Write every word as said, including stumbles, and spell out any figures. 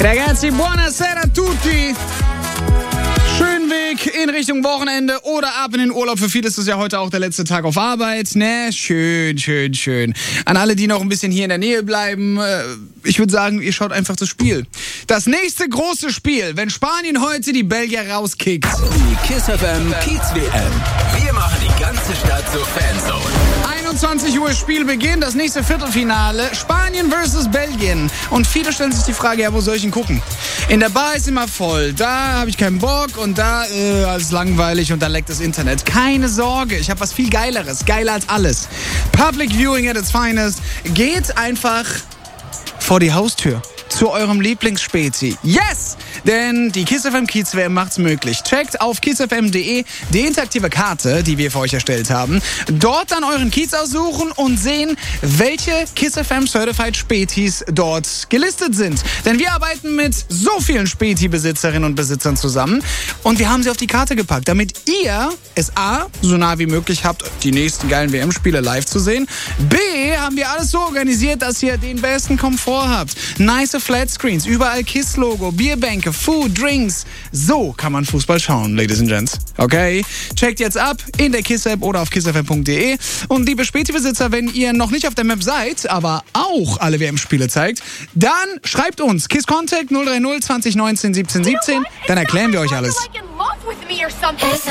Ragazzi, buonasera a tutti. Schönen Weg in Richtung Wochenende oder ab in den Urlaub. Für viele ist es ja heute auch der letzte Tag auf Arbeit. Ne, schön, schön, schön. An alle, die noch ein bisschen hier in der Nähe bleiben, ich würde sagen, ihr schaut einfach das Spiel. Das nächste große Spiel, wenn Spanien heute die Belgier rauskickt. Die KISS F M Kiez W M. Wir machen die ganze Stadt zur Fanzone. einundzwanzig Uhr Spielbeginn, das nächste Viertelfinale, Spanien versus Belgien. Und viele stellen sich die Frage, ja, wo soll ich ihn gucken? In der Bar ist immer voll, da habe ich keinen Bock und da äh, ist langweilig und da leckt das Internet. Keine Sorge, ich habe was viel Geileres, geiler als alles. Public Viewing at its finest. Geht einfach vor die Haustür. Zu eurem Lieblingsspäti. Yes! Denn die KISS F M Kiez W M macht's möglich. Checkt auf kiss f m punkt d e die interaktive Karte, die wir für euch erstellt haben. Dort dann euren Kiez aussuchen und sehen, welche KISS F M Certified Spätis dort gelistet sind. Denn wir arbeiten mit so vielen Späti-Besitzerinnen und Besitzern zusammen und wir haben sie auf die Karte gepackt, damit ihr es A, so nah wie möglich habt, die nächsten geilen W M-Spiele live zu sehen. B, haben wir alles so organisiert, dass ihr den besten Komfort habt. Nice Flatscreens, überall KISS-Logo, Bierbänke, Food, Drinks. So kann man Fußball schauen, Ladies and Gents. Okay? Checkt jetzt ab in der KISS-App oder auf kiss f m punkt d e. Und liebe Späti-Besitzer, wenn ihr noch nicht auf der Map seid, aber auch alle W M-Spiele zeigt, dann schreibt uns KISS Contact null drei null zwanzig neunzehn siebzehn siebzehn, dann erklären wir euch alles.